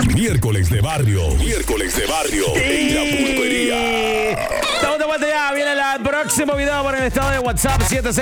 Miércoles de barrio. En la pulpería. Estamos de vuelta ya. Viene el próximo video por el estado de WhatsApp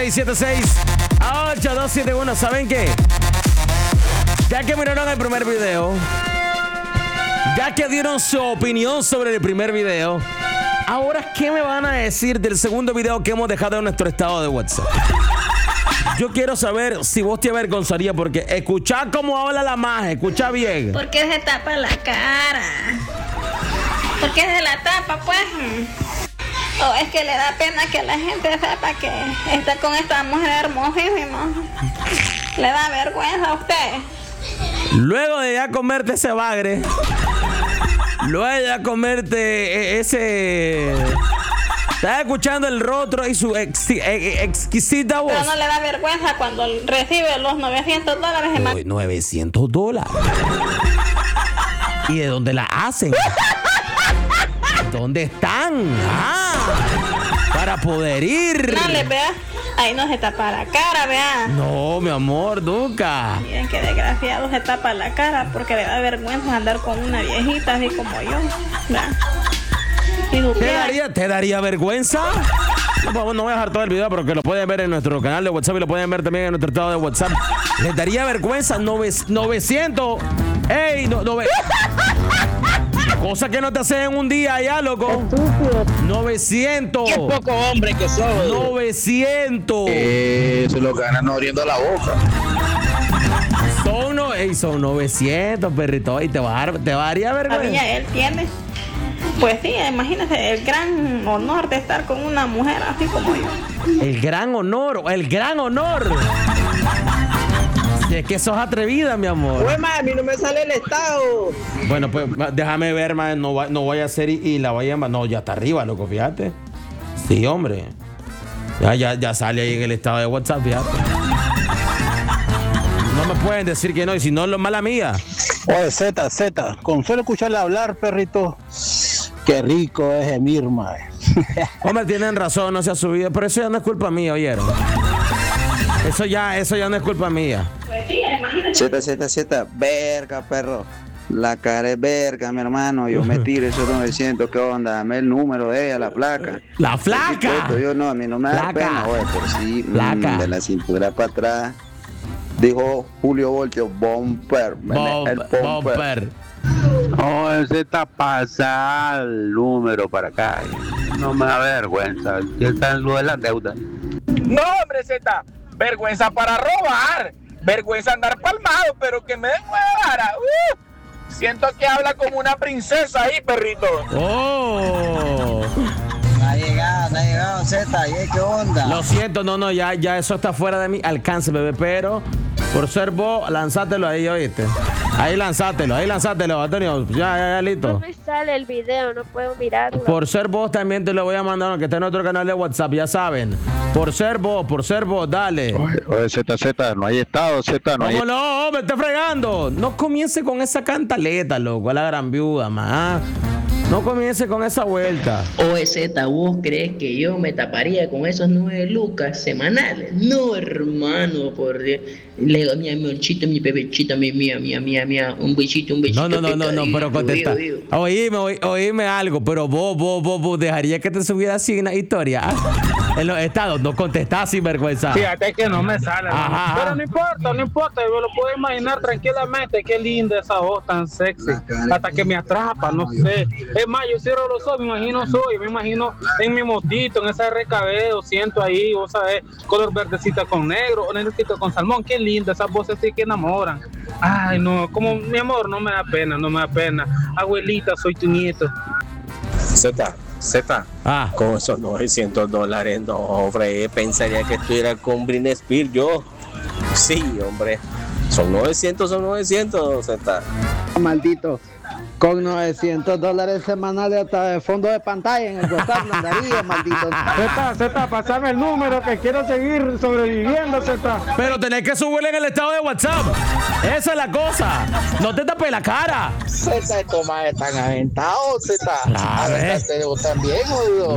7676-8271. ¿Saben qué? Ya que miraron el primer video, ya que dieron su opinión sobre el primer video, ahora, ¿qué me van a decir del segundo video que hemos dejado en nuestro estado de WhatsApp? Yo quiero saber si vos te avergonzaría, porque escuchá cómo habla la maja, escucha bien. ¿Por qué se tapa la cara? ¿Por qué se la tapa, pues? ¿O es que le da pena que la gente sepa que está con esta mujer hermosísima? ¿Le da vergüenza a usted? Luego de ya comerte ese bagre, luego de ya comerte ese... Estás escuchando el rostro y su exquisita voz. Pero no le da vergüenza cuando recibe los $900 en Uy, $900. ¿Y de dónde la hacen? ¿Dónde están? Para poder ir. No le vea. Ahí no se tapa la cara, vea. No, mi amor, nunca. Miren qué desgraciado se tapa la cara porque le da vergüenza andar con una viejita así como yo. ¿Vea? ¿Te daría vergüenza? No voy a dejar todo el video porque lo pueden ver en nuestro canal de WhatsApp y lo pueden ver también en nuestro estado de WhatsApp. ¿Les daría vergüenza? 900. ¡Ey! Cosa que no te hacen en un día ya, loco. 900. Qué poco hombre que soy. 900. Se lo ganan abriendo la boca. Son 900, perrito. Y te daría vergüenza. Todavía él tiene. Pues sí, imagínese el gran honor de estar con una mujer así como yo. El gran honor. Si es que sos atrevida, mi amor. Pues, mami, no me sale el estado. Bueno, pues déjame ver, man. No voy a hacer y la vaya a... No, ya está arriba, loco, fíjate. Sí, hombre. Ya sale ahí en el estado de WhatsApp, fíjate. No me pueden decir que no, y si no, lo mala mía. Oye, Z, con solo escucharle hablar, perrito, qué rico es Emir, mae. Hombre, tienen razón, no se ha subido, pero eso ya no es culpa mía, ¿oyeron? Eso ya no es culpa mía. Pues sí, imagínese. Z, verga, perro. La cara es verga, mi hermano. Yo me tiro esos 900, ¿qué onda? Dame el número de ella, la placa. ¡La flaca! Yo no, a mí no me da pena, oye, por sí, de la cintura para atrás. Dijo Julio Voltio, Bomper. Bomper. Oye, Z, pasa el número para acá. No me da vergüenza. ¿Qué tal lo de la deuda? No, hombre, Z. Vergüenza para robar. Vergüenza andar palmado, pero que me den vara. Siento que habla como una princesa ahí, perrito. ¡Oh! No ha llegado, Z. ¿Y qué onda? Lo siento, no, ya eso está fuera de mi alcance, bebé, pero por ser vos, lanzátelo ahí, ¿oíste? Ahí lanzátelo, Antonio. Ya, listo. No me sale el video, no puedo mirarlo. Por ser vos también te lo voy a mandar, aunque está en otro canal de WhatsApp, ya saben. Por ser vos, dale. Oye, Z, no hay estado, Z, no hay... ¿Cómo no? Me está fregando. No comience con esa cantaleta, loco, a la gran viuda, ma. No comience con esa vuelta. Oye, Z, ¿vos crees que yo me taparía con esos 9 lucas semanales? No, hermano, por Dios. Le digo, mi amorchito, mi bebechita, mía, un besito. No, pero contesta. Oíme algo, pero vos dejaría que te subiera así una historia. En los estados, no contestás sin vergüenza. Fíjate que no me sale. Ajá. Pero no importa, yo lo puedo imaginar tranquilamente. Qué linda esa voz tan sexy. Hasta que me atrapa, no sé. Es más, yo cierro los ojos, me imagino en mi motito, en ese recabeo, siento ahí, vos sabés, color verdecita con negro, o negrecito con salmón. Qué linda, esas voces sí que enamoran. Ay, no, como mi amor, no me da pena. Abuelita, soy tu nieto. Z, con esos $900, no, hombre, pensaría que estuviera con Britney Spears yo. Sí, hombre, son 900, Z. Maldito, con $900 semanales hasta de fondo de pantalla en el WhatsApp andaría, maldito. Z, pasame el número que quiero seguir sobreviviendo, Z. Pero tenés que subirle en el estado de WhatsApp. Esa es la cosa. No te tapes la cara. Z, estos más están aventados, Z. Claro, vos también, jodido.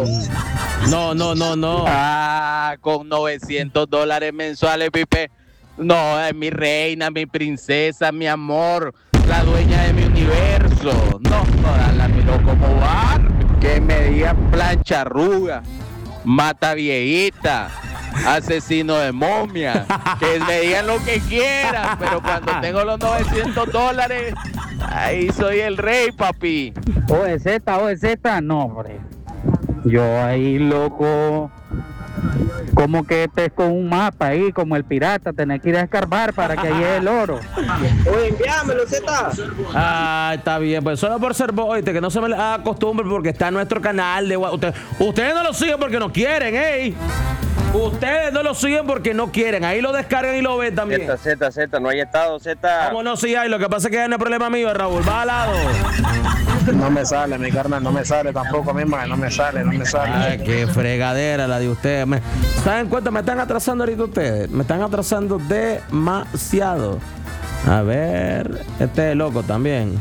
No. Con $900 mensuales, Pipe. No, es mi reina, mi princesa, mi amor. la dueña de mi universo. No, la miró como bar. Que me diga plancha arruga, mata viejita, asesino de momia. Que me digan lo que quieran, pero cuando tengo los $900, ahí soy el rey, papi. OZ, no, hombre. Yo ahí, loco, como que con un mapa ahí, como el pirata, tenés que ir a escarbar para que llegue el oro. Oye, envíamelo, Z. Ah, está bien, pues solo por ser vos, oíste, que no se me acostumbre porque está en nuestro canal de WhatsApp. Ustedes no lo siguen porque no quieren, Ustedes no lo siguen porque no quieren. Ahí lo descargan y lo ven también. Z, no hay estado, Z. ¿Cómo no? Sí hay. Lo que pasa es que no es problema mío, Raúl. Va al lado. No me sale, mi carnal, no me sale tampoco, mi madre, no me sale. Ay, qué fregadera la de ustedes. ¿Se dan cuenta? Me están atrasando ahorita ustedes. Me están atrasando demasiado. A ver, este es loco también.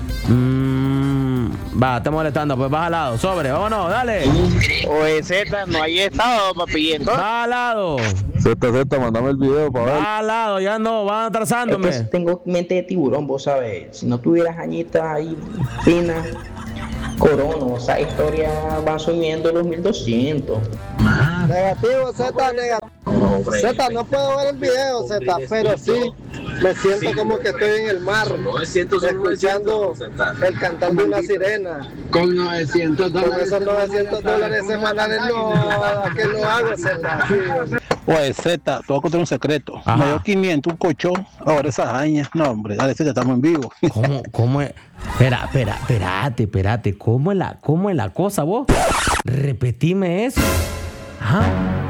Va, está molestando, pues va al lado, sobre, vámonos, dale. Oye, Z, no hay estado, papi. Va al lado. Z, mandame el video para ver. Va al lado, ya no, van atrasándome. Es que tengo mente de tiburón, vos sabés. Si no tuvieras añitas ahí finas, corono, esa historia va subiendo los 1200. Negativo, Z, negativo. Z, no puedo ver el video, Z, pero sí me siento como que estoy en el mar, escuchando el cantar de una sirena. Con $900. Con esos $900 semanales, no, que no hago, Z. Oye, Z, te voy a contar un secreto. Ajá. Me dio 500 un colchón, ahora esas arañas. No, hombre, dale, Z, estamos en vivo. ¿Cómo es? Espérate. ¿Cómo es la cosa, vos? Repetime eso. Ajá.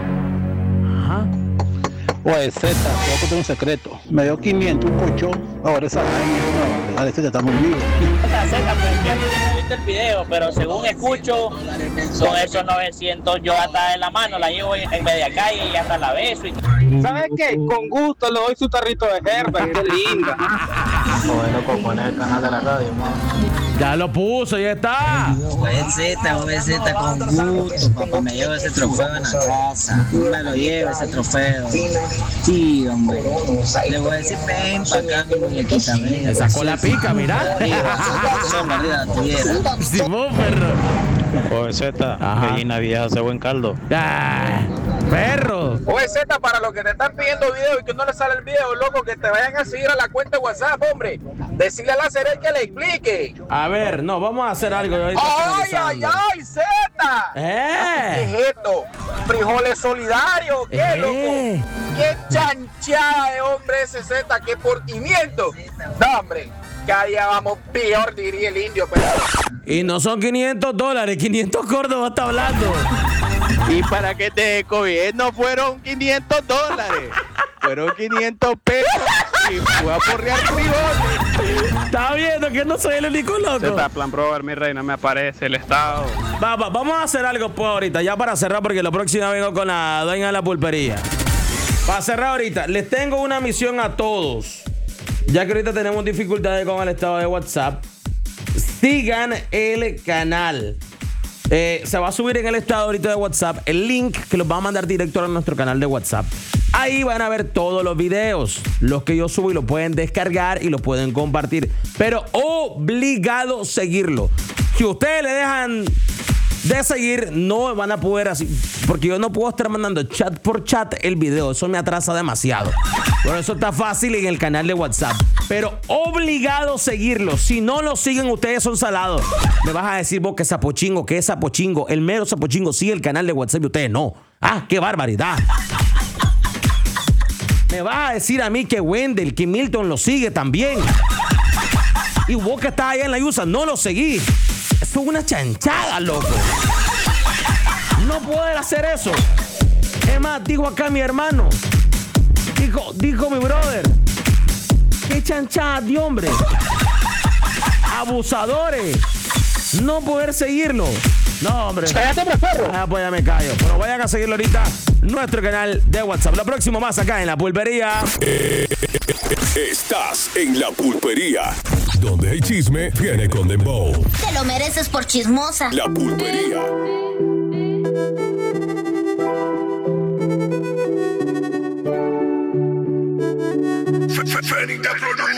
Oye, Z, te voy a contar un secreto. Me dio 500 un colchón, ahora esas arañas. No, hombre, dale, Z, estamos en vivo. Z, no he visto el video, pero según escucho, con esos 900 yo hasta en la mano la llevo en media calle y hasta la beso. ¿Sabes qué? Con gusto le doy su tarrito de Herbert, qué linda. Bueno, con poner el canal de la radio, Ya lo puso, ya está. OZ, con gusto, papá, me llevo ese trofeo en la casa. Me lo llevo ese trofeo. Sí, hombre. Le voy a decir, ven para acá, mi muñequita, ven. Me sacó la pica, mirá. Simón, perro. Oye, Z, gallina vieja hace buen caldo. Perro. Oye, Z, para los que te están pidiendo video y que no les sale el video, loco, que te vayan a seguir a la cuenta de WhatsApp, hombre. Decirle a la Cerel que le explique. A ver, no, vamos a hacer algo. ¡Ay, Z! ¿Qué es esto? ¿Frijoles solidarios? ¿Qué, loco? ¡Qué chanchada de hombre ese Z! ¡Qué por 500! No, hombre, cada día vamos peor, diría el indio, pero... Y no son $500, 500 Córdoba está hablando. Y para que te COVID no fueron $500, fueron 500 pesos y fue a porrear frijoles. Está viendo que no soy el único loco. Z, plan probar, mi reina, me aparece el estado. Vamos a hacer algo pues ahorita, ya para cerrar, porque la próxima vengo con la dueña de la pulpería. Para cerrar ahorita, les tengo una misión a todos. Ya que ahorita tenemos dificultades con el estado de WhatsApp, sigan el canal. Se va a subir en el estado ahorita de WhatsApp el link que los va a mandar directo a nuestro canal de WhatsApp. Ahí van a ver todos los videos, los que yo subo, y los pueden descargar y los pueden compartir. Pero obligado seguirlo. Si ustedes le dejan de seguir, no van a poder así, porque yo no puedo estar mandando chat por chat el video, eso me atrasa demasiado. Por eso está fácil en el canal de WhatsApp, pero obligado seguirlo. Si no lo siguen, ustedes son salados. Me vas a decir vos que sapochingo, el mero sapochingo sigue el canal de WhatsApp y ustedes no. ¡Ah, qué barbaridad! Me vas a decir a mí que Wendell, que Milton lo sigue también. Y vos que estás allá en la USA no lo seguís. Eso es una chanchada, loco. No poder hacer eso. Es más, dijo acá mi hermano. Dijo mi brother. Qué chanchada de hombre. Abusadores. No poder seguirlo. No, hombre. Cállate, perro. Ah, pues ya me callo. Pero vayan a seguirlo ahorita. Nuestro canal de WhatsApp. Lo próximo más acá en La Pulpería. Estás en La Pulpería, donde el chisme viene con dembow. Te lo mereces por chismosa. La Pulpería. Federica Production.